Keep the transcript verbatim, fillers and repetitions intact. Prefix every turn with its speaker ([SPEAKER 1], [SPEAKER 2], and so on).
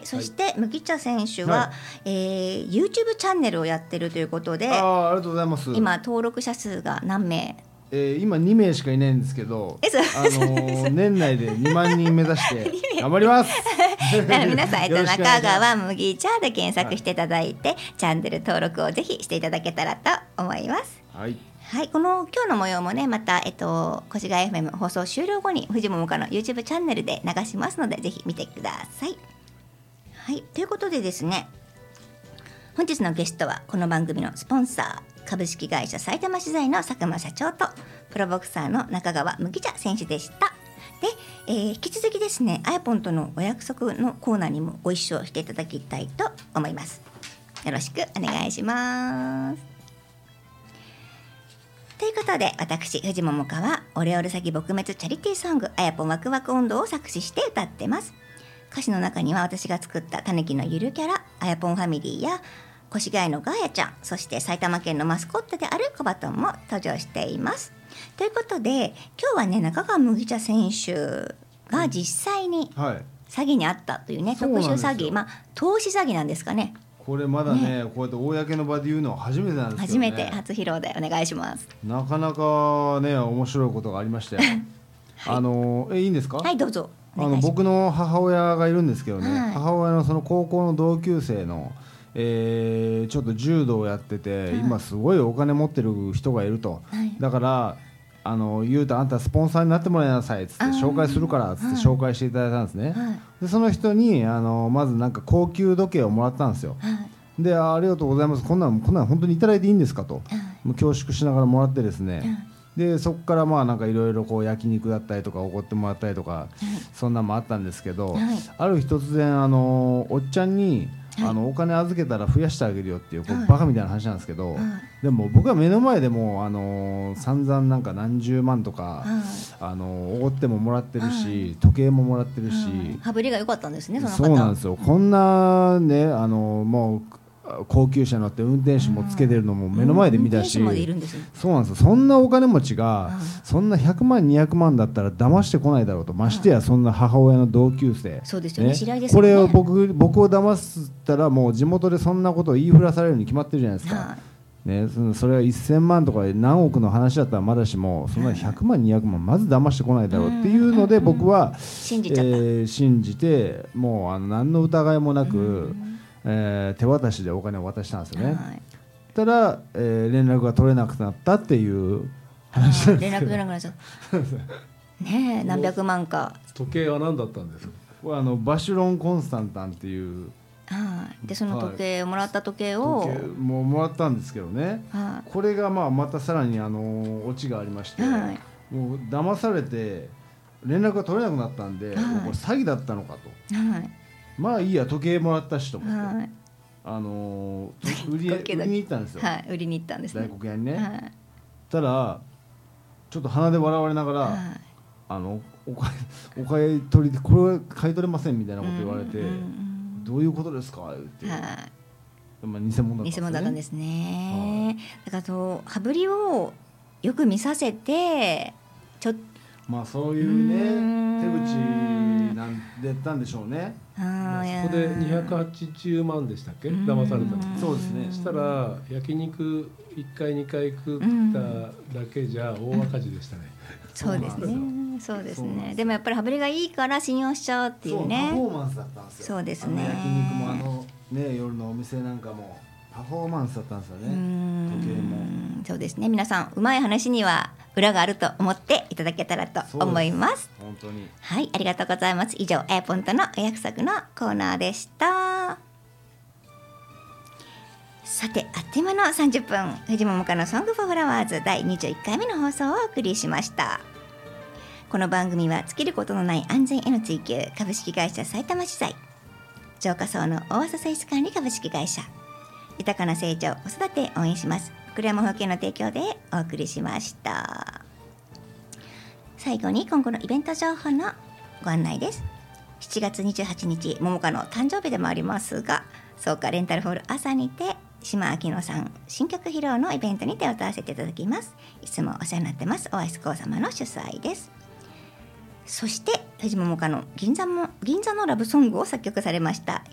[SPEAKER 1] そして麦茶選手は、はい、えー、YouTube チャンネルをやってるということで、
[SPEAKER 2] あ、ありがとうございます。
[SPEAKER 1] 今登録者数が何名？
[SPEAKER 2] えー、今にめいしかいないんですけど、あのー、年内でにまんにん目指して頑張ります
[SPEAKER 1] だから皆さん、えっと、中川麦茶で検索していただいて、はい、チャンネル登録をぜひしていただけたらと思います。
[SPEAKER 2] はい、
[SPEAKER 1] はい、この今日の模様もね、また、えっと、越谷 エフエム 放送終了後に藤桃香の YouTube チャンネルで流しますので、ぜひ見てください。はい、ということでですね、本日のゲストはこの番組のスポンサー株式会社埼玉資材の佐久間社長とプロボクサーの中川麦茶選手でした。で、えー、引き続きですね、あやぽんとのお約束のコーナーにもご一緒していただきたいと思います。よろしくお願いします。ということで、私藤桃香はオレオレ詐欺撲滅チャリティーソングあやぽんワクワク温度を作詞して歌ってます。歌詞の中には私が作ったタヌキのゆるキャラあやぽんファミリーや越谷のガーヤちゃん、そして埼玉県のマスコットであるコバトンも登場しています。ということで、今日はね、中川麦茶選手が実際に詐欺にあったというね、特殊詐欺、まあ投資詐欺なんですかね。
[SPEAKER 2] これまだ ね, ねこうやって公の場で言うのは初めてなんですけどね。
[SPEAKER 1] 初めて初披露でお願いします。
[SPEAKER 2] なかなかね面白いことがありましてはい、あのえいいんですか？
[SPEAKER 1] はい、どうぞ。
[SPEAKER 2] あの僕の母親がいるんですけどね、はい、母親のその高校の同級生のえー、ちょっと柔道をやってて、はい、今すごいお金持ってる人がいると、はい、だからあの言うとあんたスポンサーになってもらいなさいっつって紹介するからっつって紹介していただいたんですね、はい、でその人にあのまずなんか高級時計をもらったんですよ、はい、で あ, ありがとうございます、こんなのこんなの本当にいただいていいんですかと、はい、もう恐縮しながらもらってですね、はい、でそこからまあなんかいろいろこう焼肉だったりとかおごってもらったりとか、はい、そんなのもあったんですけど、はい、ある日突然あのおっちゃんにあのお金預けたら増やしてあげるよっていう、こうバカみたいな話なんですけど、でも僕は目の前でもあの散々なんか何十万とかあのおごってももらってるし、時計ももらってるし、
[SPEAKER 1] 羽振りが良かったんですね、その方。
[SPEAKER 2] そうなんですよ。こんなねあのもう高級車乗って運転手もつけてるのも目の前で見たし、そうなんですよ。そんなお金持ちがそんなひゃくまんにひゃくまんだったら騙してこないだろうと、ましてやそんな母親の同級生、
[SPEAKER 1] そうですよね、知り合いですよね。
[SPEAKER 2] これを僕僕を騙したらもう地元でそんなことを言いふらされるに決まってるじゃないですか、ね、そのそれはせんまんとか何億の話だったらまだしも、そんなひゃくまんにひゃくまんまず騙してこないだろうっていうので、僕は
[SPEAKER 1] 信じちゃった、え
[SPEAKER 2] ー、信じてもうあの何の疑いもなくえー、手渡しでお金を渡したんですよね、はい、たら、えー、連絡が取れなくなったっていう話なんですけど、
[SPEAKER 1] 連絡取れなくなっちゃったねえ、何百万か。
[SPEAKER 3] 時計は何だったんですか？
[SPEAKER 2] これあのバシュロン・コンスタンタンっていう、
[SPEAKER 1] はい、でその時計をもらった時計を、
[SPEAKER 2] はい、時計ももらったんですけどね、はい、これがまあまたさらにあのオチがありまして、はい、もう騙されて連絡が取れなくなったんで、はい、もうこれ詐欺だったのかと、はい、まあいいや、時計もらったしと思って、はい、あのー、売り売りに行ったんですよ、
[SPEAKER 1] はい、売りに行ったんですね、
[SPEAKER 2] 大黒屋にね、はい、たらちょっと鼻で笑われながら、はい、あのお買いお買い取りでこれは買い取れませんみたいなこと言われて、うんうんうん、どういうことですかって言って、はい、まあ、偽物だったんですね。
[SPEAKER 1] 偽物だったんですね、はい、だからそう羽振りをよく見させてちょっと
[SPEAKER 2] まあそういうね手口なんでったんでしょうね。
[SPEAKER 3] あ、そこでにひゃくはちじゅうまんでしたっけ、騙されたの。
[SPEAKER 2] そうですね。
[SPEAKER 3] したら焼肉いっかいにかい食っただけじゃ大赤字でしたね。
[SPEAKER 1] そうですね。そうですね。でもやっぱり羽振りがいいから信用しちゃうっていうね。
[SPEAKER 2] そう、パフォーマンスだったんですよ。
[SPEAKER 1] そうですね。
[SPEAKER 2] 焼肉もあのね夜のお店なんかもパフォーマンスだったんですよね。時計も。
[SPEAKER 1] そうですね。皆さんうまい話には裏があると思っていただけたらと思います。
[SPEAKER 2] 本当に。
[SPEAKER 1] はい、ありがとうございます。以上、エアポンとのお約束のコーナーでした。さて、あっという間のさんじゅっぷん、藤桃香のソングフォーフラワーズだいにじゅういっかいめの放送をお送りしました。この番組は尽きることのない安全への追求、株式会社埼玉資材、浄化層の大浅セイス管理株式会社、豊かな成長子育てを応援します栗山保険の提供でお送りしました。最後に今後のイベント情報のご案内です。しちがつにじゅうはちにち、桃香の誕生日でもありますが、草加レンタルホール朝にて島明乃さん新曲披露のイベントにて歌わせていただきます。いつもお世話になってますオアシスコウ様の主催です。そして藤桃香の銀座も銀座のラブソングを作曲されました